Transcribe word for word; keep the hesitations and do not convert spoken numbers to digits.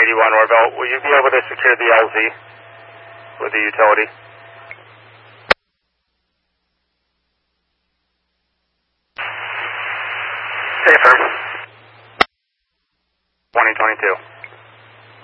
eighty-one Orville, will you be able to secure the L Z with the utility? Stay firm. twenty twenty-two.